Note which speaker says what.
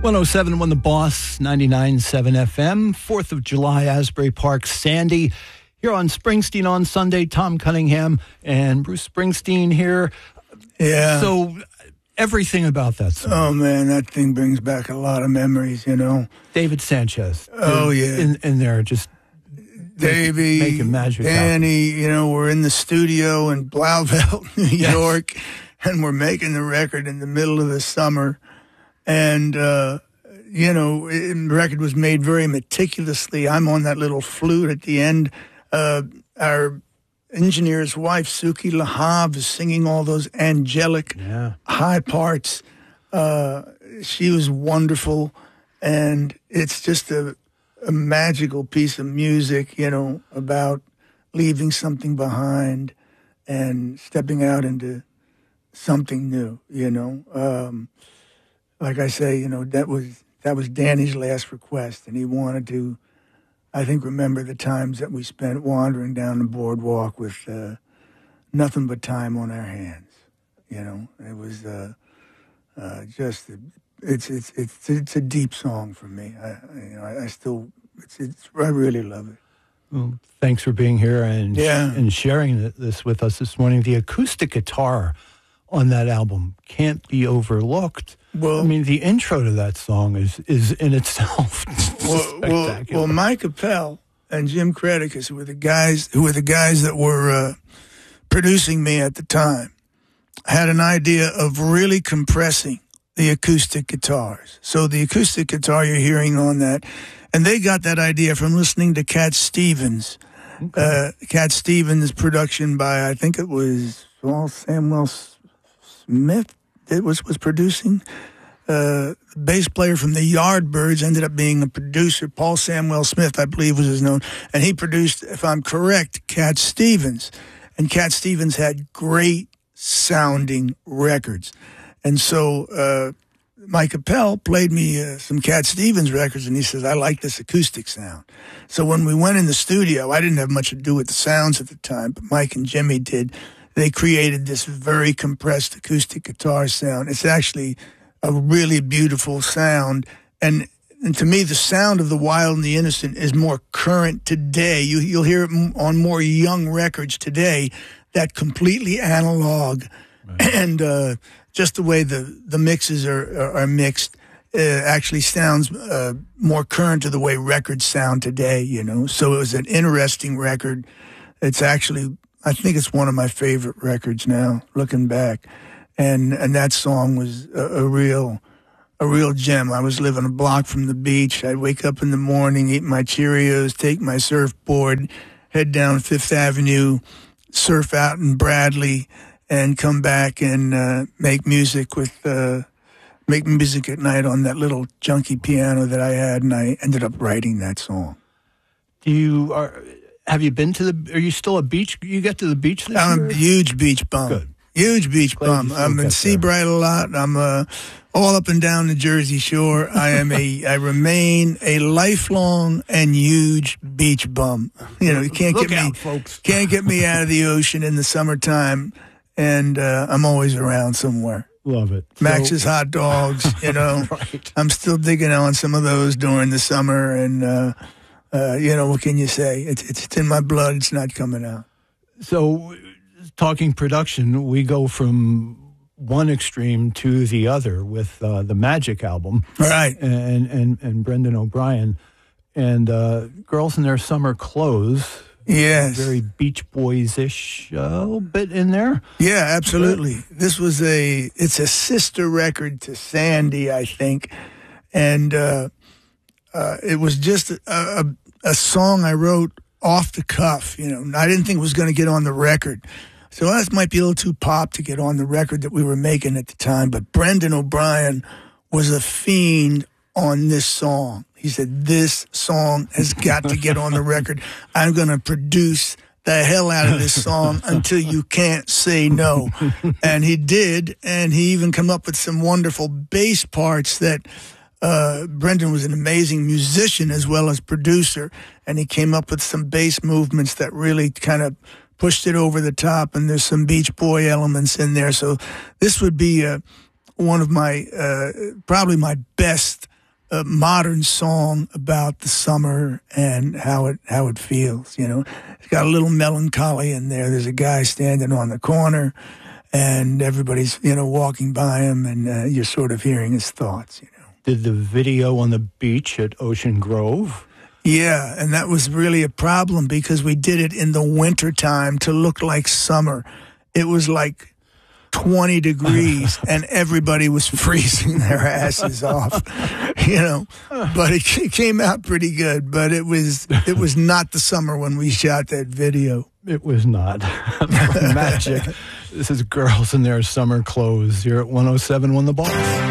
Speaker 1: 107.1 The Boss, 99.7 FM, 4th of July, Asbury Park, Sandy. Here on Springsteen on Sunday, Tom Cunningham and Bruce Springsteen here.
Speaker 2: Yeah.
Speaker 1: So everything about that song.
Speaker 2: Oh, man, that thing brings back a lot of memories, you know.
Speaker 1: David Sanchez.
Speaker 2: Oh, yeah.
Speaker 1: In there, just
Speaker 2: Davey,
Speaker 1: making magic
Speaker 2: Danny, you know, we're in the studio in Blauvelt, New York, and we're making the record in the middle of the summer. And, you know, the record was made very meticulously. I'm on that little flute at the end. Our engineer's wife, Suki Lahav, is singing all those angelic high parts. She was wonderful. And it's just a magical piece of music, you know, about leaving something behind and stepping out into something new, you know. Like I say, you know, that was Danny's last request, and he wanted to, I think, remember the times that we spent wandering down the boardwalk with nothing but time on our hands. You know, it was just it's a deep song for me. I really love it.
Speaker 1: Well, thanks for being here and sharing this with us this morning. The acoustic guitar on that album can't be overlooked. Well, I mean, the intro to that song is in itself spectacular.
Speaker 2: Well, Mike Appel and Jim Creticus were the guys that were producing me at the time. I had an idea of really compressing the acoustic guitars. So the acoustic guitar you're hearing on that, and they got that idea from listening to Cat Stevens. Okay. Cat Stevens' production by, I think it was Paul Samuel Smith that was producing. Bass player from the Yardbirds ended up being a producer. Paul Samuel Smith, I believe, was his name. And he produced, if I'm correct, Cat Stevens. And Cat Stevens had great sounding records. And so Mike Appel played me some Cat Stevens records, and he says, I like this acoustic sound. So when we went in the studio, I didn't have much to do with the sounds at the time, but Mike and Jimmy did. They created this very compressed acoustic guitar sound. It's actually a really beautiful sound. And to me, the sound of The Wild and the Innocent is more current today. You'll hear it on more young records today, that completely analog. Right. And just the way the mixes are mixed actually sounds more current to the way records sound today, you know. So it was an interesting record. It's actually, I think it's one of my favorite records now, looking back. And that song was a real gem. I was living a block from the beach. I'd wake up in the morning, eat my Cheerios, take my surfboard, head down Fifth Avenue, surf out in Bradley, and come back and make music at night on that little junky piano that I had, and I ended up writing that song.
Speaker 1: Have you been to are you still a beach? You get to the beach this year?
Speaker 2: I'm a huge beach bum.
Speaker 1: Good.
Speaker 2: Huge beach bum. I'm in Seabright a lot. I'm all up and down the Jersey Shore. I remain a lifelong and huge beach bum. You know, you can't get me out of the ocean in the summertime, and I'm always around somewhere.
Speaker 1: Love it.
Speaker 2: Max's hot dogs, you know.
Speaker 1: Right.
Speaker 2: I'm still digging on some of those during the summer, and you know, what can you say? It's in my blood. It's not coming out.
Speaker 1: So, talking production, we go from one extreme to the other with the Magic album,
Speaker 2: right?
Speaker 1: And Brendan O'Brien, and Girls in Their Summer Clothes.
Speaker 2: Yes,
Speaker 1: very Beach Boys-ish a little bit in there.
Speaker 2: Yeah, absolutely. This was it's a sister record to Sandy, I think, and it was just a song I wrote off the cuff. You know, I didn't think it was going to get on the record. So that might be a little too pop to get on the record that we were making at the time. But Brendan O'Brien was a fiend on this song. He said, this song has got to get on the record. I'm going to produce the hell out of this song until you can't say no. And he did. And he even came up with some wonderful bass parts that Brendan was an amazing musician as well as producer. And he came up with some bass movements that really kind of pushed it over the top, and there's some Beach Boy elements in there. So this would be one of my, probably my best a modern song about the summer and how it feels. You know, it's got a little melancholy in there. There's a guy standing on the corner, and everybody's walking by him, and you're sort of hearing his thoughts. You know.
Speaker 1: Did the video on the beach at Ocean Grove?
Speaker 2: Yeah, and that was really a problem because we did it in the wintertime to look like summer. It was like 20 degrees and everybody was freezing their asses off, but it came out pretty good. But it was not the summer when we shot that video.
Speaker 1: It was not. Magic. This is Girls in Their Summer Clothes here at 107 on The Ball.